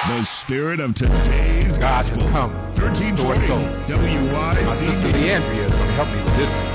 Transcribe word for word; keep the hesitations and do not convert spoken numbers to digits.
The spirit of today's God gospel. has come. thirteen forty Restore soul. W Y C. My sister Leandria is going to help me with this one.